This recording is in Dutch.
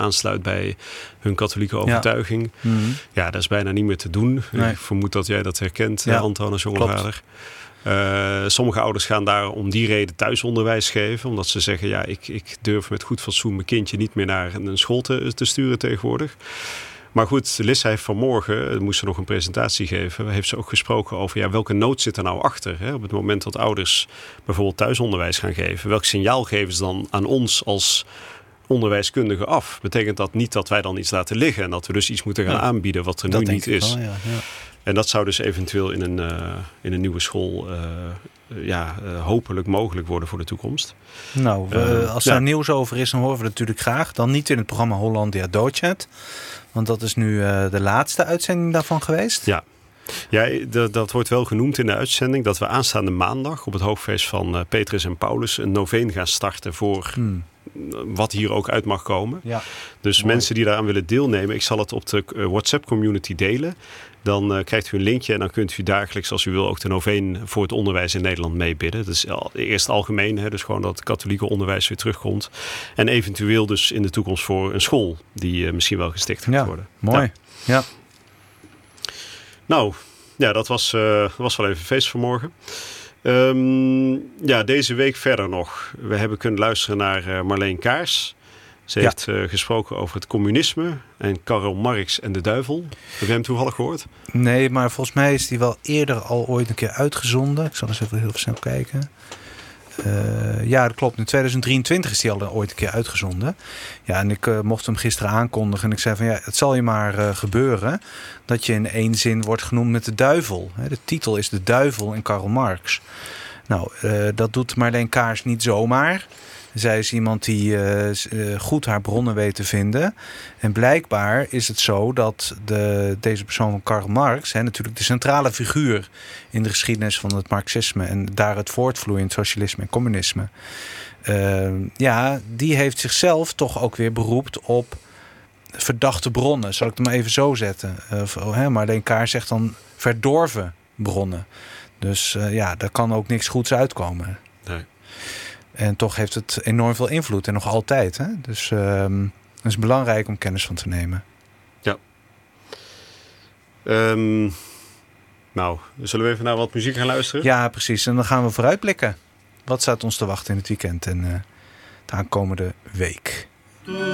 aansluit bij hun katholieke overtuiging. Ja. Mm-hmm. Ja, dat is bijna niet meer te doen. Nee. Ik vermoed dat jij dat herkent, Anton, als jonge klopt. vader. Sommige ouders gaan daar om die reden thuisonderwijs geven. Omdat ze zeggen, ja, ik durf met goed fatsoen mijn kindje niet meer naar een school te sturen tegenwoordig. Maar goed, Lissa heeft vanmorgen, moest ze nog een presentatie geven, heeft ze ook gesproken over welke nood zit er nou achter. Hè? Op het moment dat ouders bijvoorbeeld thuisonderwijs gaan geven, welk signaal geven ze dan aan ons als onderwijskundigen af? Betekent dat niet dat wij dan iets laten liggen en dat we dus iets moeten gaan aanbieden wat er nu niet is? Wel, ja. En dat zou dus eventueel in een nieuwe school hopelijk mogelijk worden voor de toekomst. Nou, als er nieuws over is, dan horen we dat natuurlijk graag. Dan niet in het programma Hollandia Docet. Want dat is nu de laatste uitzending daarvan geweest. Ja, dat wordt wel genoemd in de uitzending. Dat we aanstaande maandag op het hoogfeest van Petrus en Paulus een noveen gaan starten voor wat hier ook uit mag komen. Ja. Dus mooi. Mensen die daaraan willen deelnemen, ik zal het op de WhatsApp community delen. Dan krijgt u een linkje en dan kunt u dagelijks, als u wil, ook de noveen voor het onderwijs in Nederland meebidden. Dat is eerst algemeen, dus gewoon dat het katholieke onderwijs weer terugkomt. En eventueel dus in de toekomst voor een school die misschien wel gesticht gaat worden. Mooi. Ja. Nou, dat was wel even feest vanmorgen. Deze week verder nog. We hebben kunnen luisteren naar Marleen Kaars. Ze heeft gesproken over het communisme en Karl Marx en de duivel. Heb jij hem toevallig gehoord? Nee, maar volgens mij is die wel eerder al ooit een keer uitgezonden. Ik zal eens even heel snel kijken. Ja, dat klopt. In 2023 is die al ooit een keer uitgezonden. Ja, en ik mocht hem gisteren aankondigen. En ik zei van het zal je maar gebeuren dat je in één zin wordt genoemd met de duivel. De titel is De Duivel in Karl Marx. Nou, dat doet Marleen Kaars niet zomaar. Zij is iemand die goed haar bronnen weet te vinden. En blijkbaar is het zo dat deze persoon van Karl Marx, natuurlijk de centrale figuur in de geschiedenis van het marxisme en daar het voortvloeiend socialisme en communisme. Die heeft zichzelf toch ook weer beroept op verdachte bronnen. Zal ik het maar even zo zetten. Marleen Kaars zegt dan verdorven bronnen. Dus daar kan ook niks goeds uitkomen. Nee. En toch heeft het enorm veel invloed en nog altijd. Hè? Dus het is belangrijk om kennis van te nemen. Ja. Zullen we even naar wat muziek gaan luisteren? Ja, precies. En dan gaan we vooruitblikken. Wat staat ons te wachten in het weekend en de aankomende week?